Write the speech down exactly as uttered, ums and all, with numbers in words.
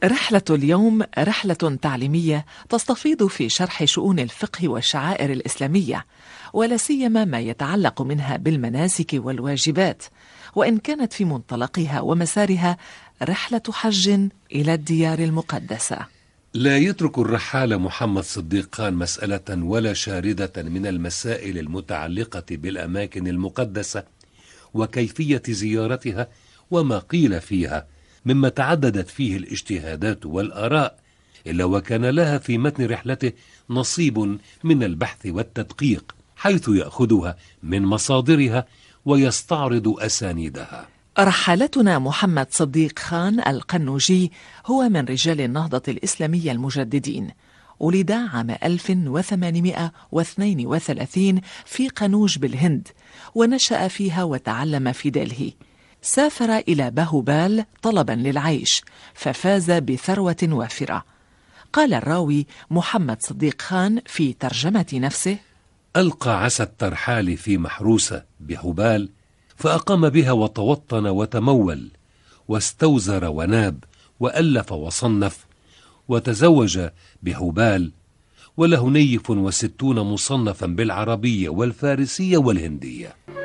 رحلة اليوم رحلة تعليمية تستفيض في شرح شؤون الفقه والشعائر الإسلامية، ولا سيما ما يتعلق منها بالمناسك والواجبات، وإن كانت في منطلقها ومسارها رحلة حج إلى الديار المقدسة. لا يترك الرحالة محمد صديق خان مسألة ولا شاردة من المسائل المتعلقة بالأماكن المقدسة وكيفية زيارتها وما قيل فيها، مما تعددت فيه الاجتهادات والآراء، إلا وكان لها في متن رحلته نصيب من البحث والتدقيق، حيث يأخذها من مصادرها ويستعرض أسانيدها. رحالتنا محمد صديق خان القنوجي هو من رجال النهضة الإسلامية المجددين. ولد عام ألف وثمانمائة واثنين وثلاثين في قنوج بالهند، ونشأ فيها وتعلم في دلهي. سافر إلى باهوبال طلبا للعيش، ففاز بثروة وافرة. قال الراوي محمد صديق خان في ترجمة نفسه: ألقى عسى الترحال في محروسة بهبال، فأقام بها وتوطن وتمول، واستوزر وناب، وألف وصنف، وتزوج بهبال، وله نيف وستون مصنفا بالعربية والفارسية والهندية.